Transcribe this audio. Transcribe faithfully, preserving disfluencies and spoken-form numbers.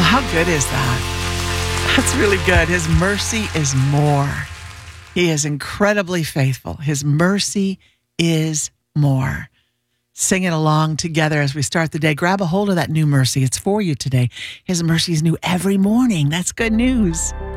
how good is that? That's really good. His mercy is more. He is incredibly faithful. His mercy is more. Sing it along together as we start the day. Grab a hold of that new mercy. It's for you today. His mercy is new every morning. That's good news.